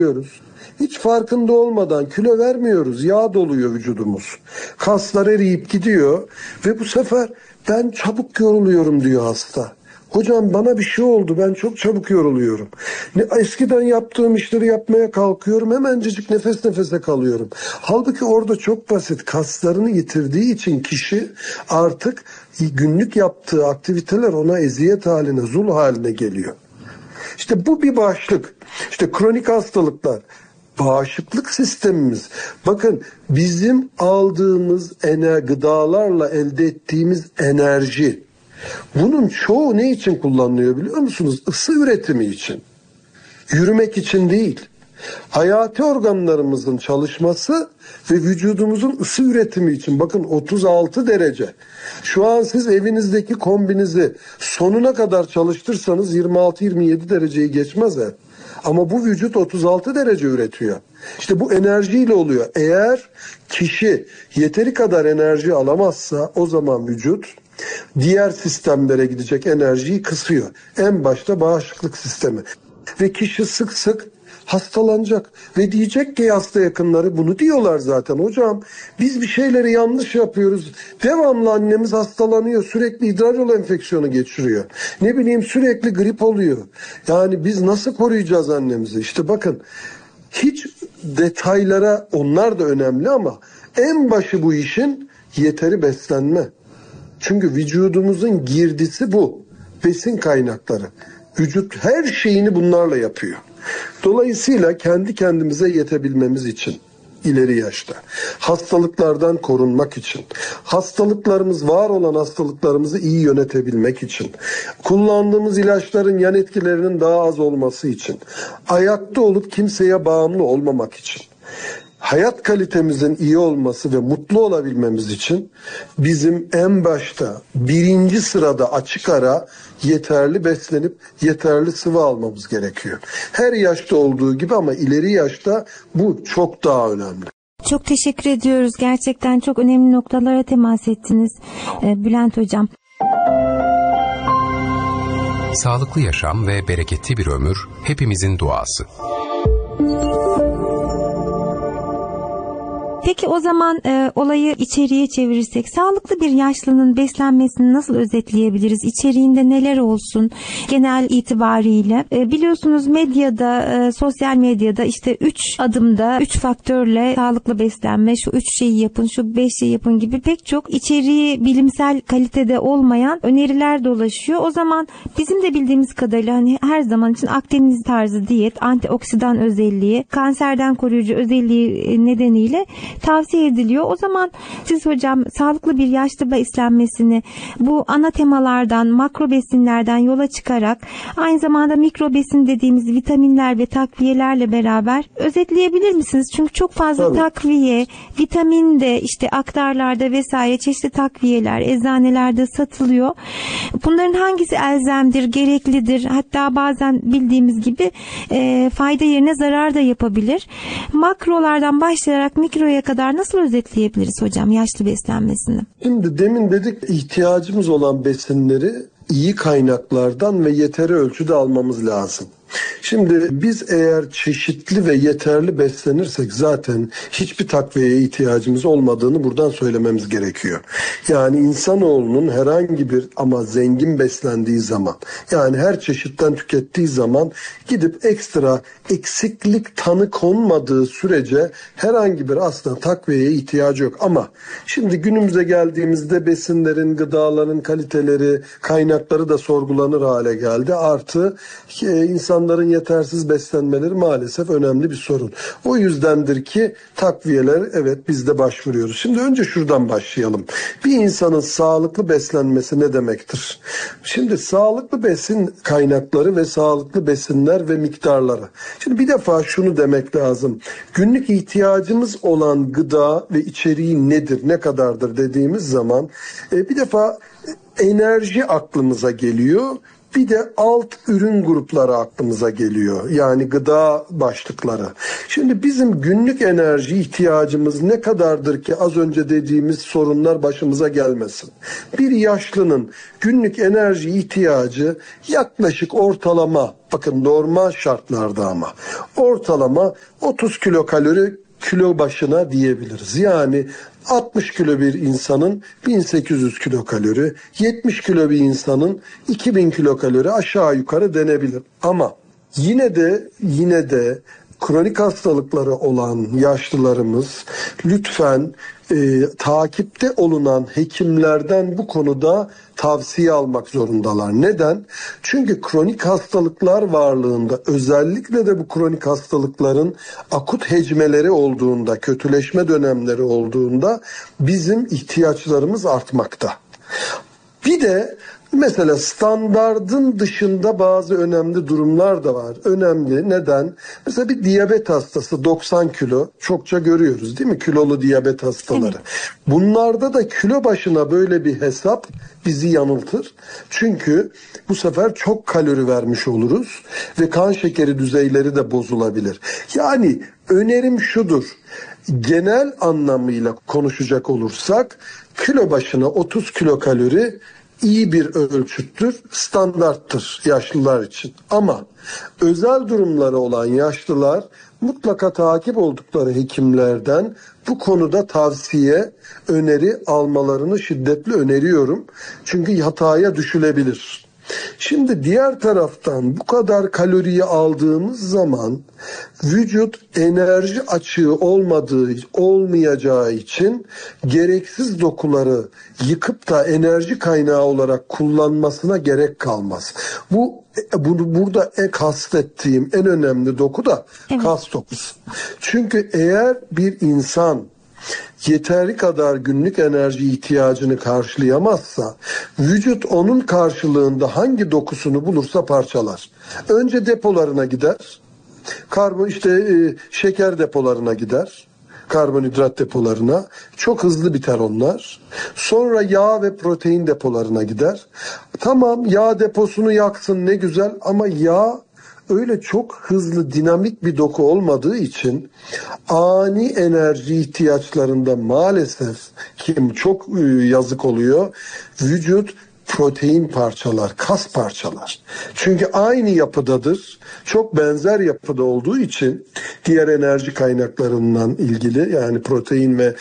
Hiç farkında olmadan kilo vermiyoruz. Yağ doluyor vücudumuz. Kaslar eriyip gidiyor ve bu sefer ben çabuk yoruluyorum diyor hasta. Hocam bana bir şey oldu, ben çok çabuk yoruluyorum. Eskiden yaptığım işleri yapmaya kalkıyorum, hemencecik nefes nefese kalıyorum. Halbuki orada çok basit, kaslarını yitirdiği için kişi artık günlük yaptığı aktiviteler ona eziyet haline, zul haline geliyor. İşte bu bir başlık. İşte kronik hastalıklar. Bağışıklık sistemimiz. Bakın bizim aldığımız gıdalarla elde ettiğimiz enerji. Bunun çoğu ne için kullanılıyor biliyor musunuz? Isı üretimi için. Yürümek için değil. Hayati organlarımızın çalışması ve vücudumuzun ısı üretimi için. Bakın 36 derece. Şu an siz evinizdeki kombinizi sonuna kadar çalıştırsanız 26-27 dereceyi geçmez he. Ama bu vücut 36 derece üretiyor. İşte bu enerjiyle oluyor. Eğer kişi yeteri kadar enerji alamazsa o zaman vücut diğer sistemlere gidecek enerjiyi kısıyor. En başta bağışıklık sistemi. Ve kişi sık sık hastalanacak. Ve diyecek ki hasta yakınları bunu diyorlar zaten. Hocam biz bir şeyleri yanlış yapıyoruz. Devamlı annemiz hastalanıyor. Sürekli idrar yolu enfeksiyonu geçiriyor. Ne bileyim sürekli grip oluyor. Yani biz nasıl koruyacağız annemizi? İşte bakın hiç detaylara onlar da önemli ama en başı bu işin yeteri beslenme. Çünkü vücudumuzun girdisi bu. Besin kaynakları. Vücut her şeyini bunlarla yapıyor. Dolayısıyla kendi kendimize yetebilmemiz için ileri yaşta, hastalıklardan korunmak için, hastalıklarımız, var olan hastalıklarımızı iyi yönetebilmek için, kullandığımız ilaçların yan etkilerinin daha az olması için, ayakta olup kimseye bağımlı olmamak için, hayat kalitemizin iyi olması ve mutlu olabilmemiz için bizim en başta birinci sırada açık ara yeterli beslenip yeterli sıvı almamız gerekiyor. Her yaşta olduğu gibi ama ileri yaşta bu çok daha önemli. Çok teşekkür ediyoruz. Gerçekten çok önemli noktalara temas ettiniz Bülent Hocam. Sağlıklı yaşam ve bereketli bir ömür hepimizin duası. Peki o zaman olayı içeriye çevirirsek, sağlıklı bir yaşlının beslenmesini nasıl özetleyebiliriz? İçeriğinde neler olsun genel itibariyle? Biliyorsunuz medyada, sosyal medyada işte 3 adımda 3 faktörle sağlıklı beslenme, şu 3 şeyi yapın, şu 5 şeyi yapın gibi pek çok içeriği bilimsel kalitede olmayan öneriler dolaşıyor. O zaman bizim de bildiğimiz kadarıyla hani her zaman için Akdeniz tarzı diyet, antioksidan özelliği, kanserden koruyucu özelliği nedeniyle tavsiye ediliyor. O zaman siz hocam sağlıklı bir yaşlı beslenmesini bu ana temalardan, makro besinlerden yola çıkarak aynı zamanda mikro besin dediğimiz vitaminler ve takviyelerle beraber özetleyebilir misiniz? Çünkü çok fazla Tabii. takviye, vitamin de işte aktarlarda vesaire çeşitli takviyeler eczanelerde satılıyor. Bunların hangisi elzemdir, gereklidir? Hatta bazen bildiğimiz gibi fayda yerine zarar da yapabilir. Makrolardan başlayarak mikroya kadar nasıl özetleyebiliriz hocam yaşlı beslenmesini? Şimdi demin dedik ihtiyacımız olan besinleri iyi kaynaklardan ve yeteri ölçüde almamız lazım. Şimdi biz eğer çeşitli ve yeterli beslenirsek zaten hiçbir takviyeye ihtiyacımız olmadığını buradan söylememiz gerekiyor. Yani insanoğlunun herhangi bir ama zengin beslendiği zaman, yani her çeşitten tükettiği zaman gidip ekstra eksiklik tanı konmadığı sürece herhangi bir aslında takviyeye ihtiyacı yok. Ama şimdi günümüze geldiğimizde besinlerin, gıdaların kaliteleri, kaynakları da sorgulanır hale geldi. Artı insanların yetersiz beslenmeleri maalesef önemli bir sorun. O yüzdendir ki takviyeler evet biz de başvuruyoruz. Şimdi önce şuradan başlayalım. Bir insanın sağlıklı beslenmesi ne demektir? Şimdi sağlıklı besin kaynakları ve sağlıklı besinler ve miktarları. Şimdi bir defa şunu demek lazım. Günlük ihtiyacımız olan gıda ve içeriği nedir, ne kadardır dediğimiz zaman bir defa enerji aklımıza geliyor. Bir de alt ürün grupları aklımıza geliyor. Yani gıda başlıkları. Şimdi bizim günlük enerji ihtiyacımız ne kadardır ki az önce dediğimiz sorunlar başımıza gelmesin. Bir yaşlının günlük enerji ihtiyacı yaklaşık ortalama, bakın normal şartlarda ama ortalama 30 kilokalori kilo başına diyebiliriz. Yani 60 kilo bir insanın 1800 kilokalori, 70 kilo bir insanın 2000 kilokalori aşağı yukarı denebilir. Ama yine de kronik hastalıkları olan yaşlılarımız lütfen takipte olunan hekimlerden bu konuda tavsiye almak zorundalar. Neden? Çünkü kronik hastalıklar varlığında, özellikle de bu kronik hastalıkların akut hecmeleri olduğunda, kötüleşme dönemleri olduğunda bizim ihtiyaçlarımız artmakta. Bir de mesela standardın dışında bazı önemli durumlar da var. Önemli. Neden? Mesela bir diyabet hastası 90 kilo çokça görüyoruz değil mi? Kilolu diyabet hastaları. Evet. Bunlarda da kilo başına böyle bir hesap bizi yanıltır. Çünkü bu sefer çok kalori vermiş oluruz ve kan şekeri düzeyleri de bozulabilir. Yani önerim şudur. Genel anlamıyla konuşacak olursak kilo başına 30 kilokalori iyi bir ölçüttür, standarttır yaşlılar için. Ama özel durumları olan yaşlılar mutlaka takip oldukları hekimlerden bu konuda tavsiye, öneri almalarını şiddetle öneriyorum. Çünkü hataya düşülebilir. Şimdi diğer taraftan bu kadar kaloriyi aldığımız zaman vücut enerji açığı olmayacağı için gereksiz dokuları yıkıp da enerji kaynağı olarak kullanmasına gerek kalmaz. Bunu burada kastettiğim en önemli doku da kas dokusu. Çünkü eğer bir insan yeteri kadar günlük enerji ihtiyacını karşılayamazsa vücut onun karşılığında hangi dokusunu bulursa parçalar. Önce depolarına gider. Şeker depolarına gider. Karbonhidrat depolarına. Çok hızlı biter onlar. Sonra yağ ve protein depolarına gider. Tamam, yağ deposunu yaksın ne güzel ama yağ öyle çok hızlı dinamik bir doku olmadığı için ani enerji ihtiyaçlarında maalesef çok yazık oluyor. Vücut protein parçalar, kas parçalar. Çünkü aynı yapıdadır. Çok benzer yapıda olduğu için diğer enerji kaynaklarından ilgili yani protein ve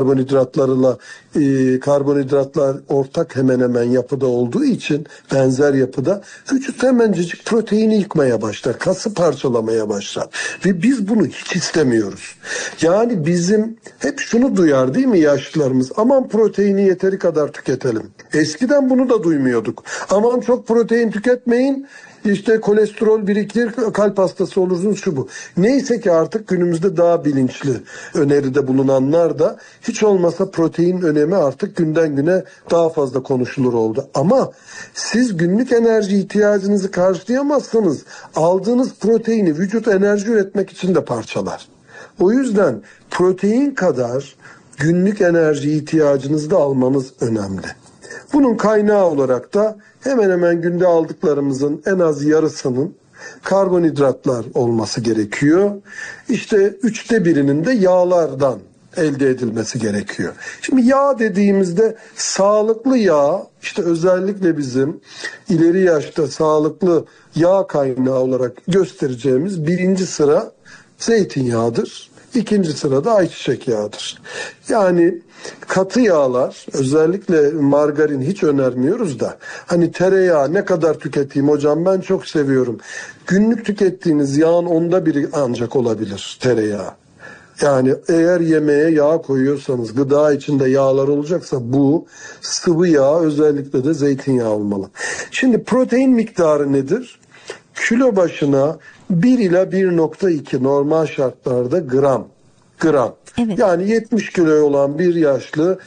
karbonhidratlar ortak hemen hemen yapıda olduğu için benzer yapıda vücut hemencecik proteini yıkmaya başlar. Kası parçalamaya başlar. Ve biz bunu hiç istemiyoruz. Yani bizim hep şunu duyar değil mi yaşlılarımız? Aman proteini yeteri kadar tüketelim. Eskiden bunu da duymuyorduk. Aman çok protein tüketmeyin. İşte kolesterol birikir, kalp hastası olursunuz şu bu. Neyse ki artık günümüzde daha bilinçli öneride bulunanlar da hiç olmasa protein önemi artık günden güne daha fazla konuşulur oldu. Ama siz günlük enerji ihtiyacınızı karşılayamazsanız aldığınız proteini vücut enerji üretmek için de parçalar. O yüzden protein kadar günlük enerji ihtiyacınızı da almanız önemli. Bunun kaynağı olarak da hemen hemen günde aldıklarımızın en az yarısının karbonhidratlar olması gerekiyor. İşte 1/3'ünün de yağlardan elde edilmesi gerekiyor. Şimdi yağ dediğimizde sağlıklı yağ, işte özellikle bizim ileri yaşta sağlıklı yağ kaynağı olarak göstereceğimiz birinci sıra zeytinyağıdır. İkinci sırada ayçiçek yağıdır. Yani katı yağlar, özellikle margarin hiç önermiyoruz da hani tereyağı ne kadar tüketeyim hocam ben çok seviyorum. Günlük tükettiğiniz yağın 1/10 ancak olabilir tereyağı. Yani eğer yemeğe yağ koyuyorsanız gıda içinde yağlar olacaksa bu sıvı yağ özellikle de zeytinyağı olmalı. Şimdi protein miktarı nedir? Kilo başına 1 ila 1,2 normal şartlarda gram. Evet. Yani 70 kilo olan bir yaşlı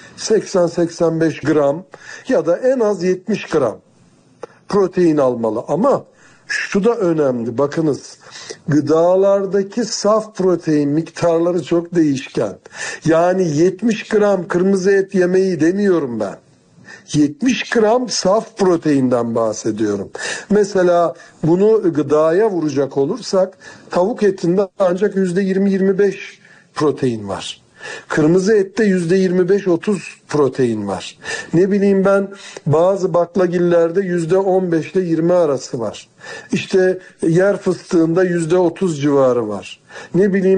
80-85 gram ya da en az 70 gram protein almalı. Ama şu da önemli. Bakınız gıdalardaki saf protein miktarları çok değişken. Yani 70 gram kırmızı et yemeyi demiyorum ben. 70 gram saf proteinden bahsediyorum. Mesela bunu gıdaya vuracak olursak tavuk etinde ancak %20-25 protein var. Kırmızı ette %25-30 protein var. Ne bileyim ben, bazı baklagillerde %15 ile 20 arası var. İşte yer fıstığında %30 civarı var. Ne bileyim